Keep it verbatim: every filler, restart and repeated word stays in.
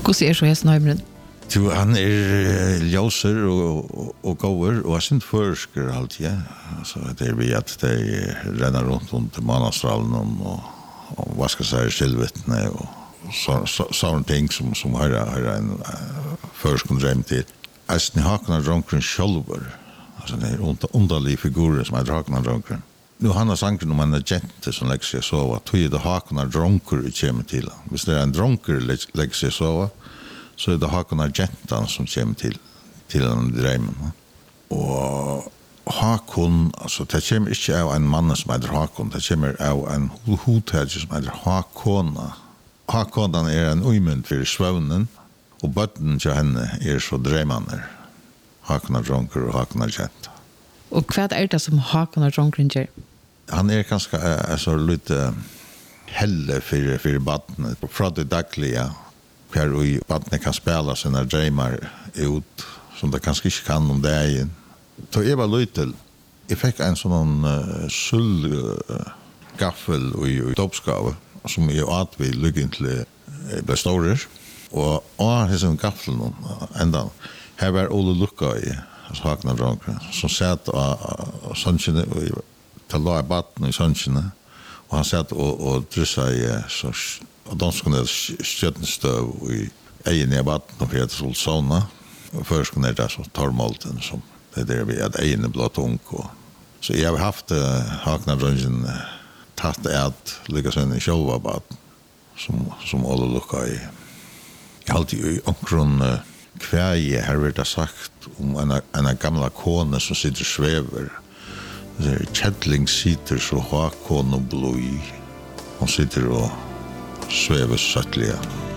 Hur ser så hästen hemmen? Jo, han er ljøser og, og, og gåer, og jeg synes førsker alt, ja. Altså, det er vi at de renner rundt under Manastralen og, og vasker seg i skilvettene og så, så, sånne ting som, som har, har en uh, førskund drøm til. Jeg synes haken av dronkeren sjølver, altså det er underlige figurer som er haken av dronkeren. Nu han har sagt om en agente som lägger sig sova, tog det haken av dronker i kommer till. Hvis det är en dronker lägger sig sova, så är det haken av agentan som kommer till, till en drömmen. Och hakon, alltså det kommer inte av en man som heter hakon, det kommer av en hothäge som heter hakona. Hakonan är en umynd för svövnen, och bötten till henne är så drömmande. Haken av dronker och haken av agenta. Och vad är det som haken av dronkeren gör? Han är ganska alltså lite helle för för vattnet från det dagliga per i vattnet kan spela sina drömmar ut som det kanske inte kan om det är. Så jag var lite jag fick en sån uh, sull uh, gaffel och i toppskave som jag åt vid lyckligt blev större och och det som gaffeln ända här var Olle Lucka i saknar dronken som satt och sunshine och till la batten i sunshine och han satt och och dryssade i så och de skulle stjärnstöv i egen i batten och för att solsona och först skulle det så torrmolten som det där vi hade egen blått unk och så jag har haft uh, haknar dronken uh, tatt att lyckas in i själva batten som som alla luckar i jag alltid i omkron uh, kväje här vet jag sagt om en en gamla kone som sitter och svävar. Det är Kettling sitter så har kon och blod. Hon sitter och svävar sötliga.